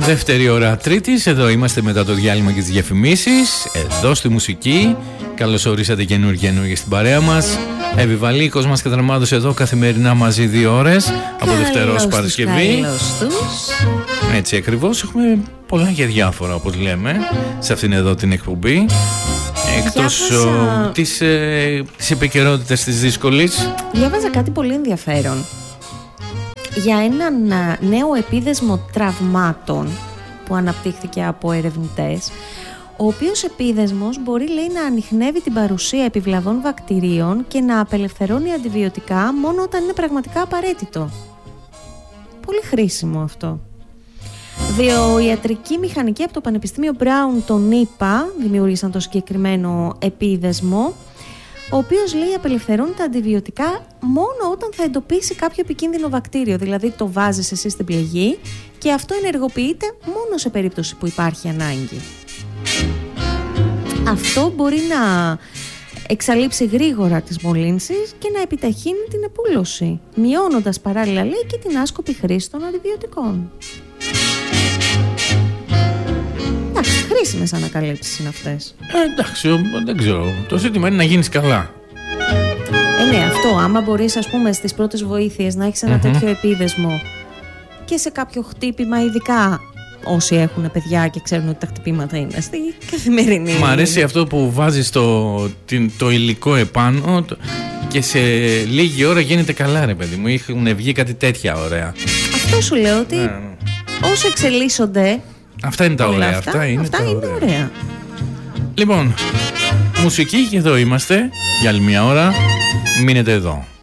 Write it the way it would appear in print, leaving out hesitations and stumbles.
Δεύτερη ώρα Τρίτης, εδώ είμαστε μετά το διάλειμμα και τις διαφημίσεις. Εδώ στη μουσική. Καλώς ορίσατε καινούργια στην παρέα μας. Ευηβαλίκος μας και δραμάτος εδώ καθημερινά μαζί 2 ώρες. Από Δευτέρα ως Παρασκευή. Έτσι ακριβώς. Έχουμε πολλά και διάφορα, όπως λέμε, σε αυτήν εδώ την εκπομπή. Εκτός της επικαιρότητας της δύσκολης. Διάβαζα κάτι πολύ ενδιαφέρον για έναν νέο επίδεσμο τραυμάτων που αναπτύχθηκε από ερευνητές, ο οποίος επίδεσμος μπορεί, λέει, να ανιχνεύει την παρουσία επιβλαβών βακτηρίων και να απελευθερώνει αντιβιωτικά μόνο όταν είναι πραγματικά απαραίτητο. Πολύ χρήσιμο αυτό. Βιοιατρική μηχανική από το Πανεπιστήμιο Μπράουν των ΗΠΑ δημιούργησαν το συγκεκριμένο επίδεσμο, ο οποίος, λέει, απελευθερώνει τα αντιβιωτικά μόνο όταν θα εντοπίσει κάποιο επικίνδυνο βακτήριο. Δηλαδή το βάζεις εσύ στην πληγή και αυτό ενεργοποιείται μόνο σε περίπτωση που υπάρχει ανάγκη. Αυτό μπορεί να εξαλείψει γρήγορα τις μολύνσεις και να επιταχύνει την επούλωση, μειώνοντας παράλληλα, λέει, και την άσκοπη χρήση των αντιβιωτικών. Εντάξει, χρήσιμες ανακαλύψεις είναι αυτές. Εντάξει, δεν ξέρω. Το ζήτημα είναι να γίνεις καλά. Ναι, αυτό. Άμα μπορείς, ας πούμε, στις πρώτες βοήθειες να έχεις ένα τέτοιο επίδεσμο και σε κάποιο χτύπημα, ειδικά όσοι έχουν παιδιά και ξέρουν ότι τα χτυπήματα είναι στη καθημερινή. Μ' αρέσει αυτό που βάζεις το υλικό επάνω και σε λίγη ώρα γίνεται καλά, ρε παιδί μου. Έχουν βγει κάτι τέτοια ωραία. Αυτό σου λέω, ότι όσο εξελίσσονται. Αυτά είναι τα ωραία. Αυτά είναι ωραία. Λοιπόν, μουσική και εδώ είμαστε για άλλη μια ώρα. Μείνετε εδώ.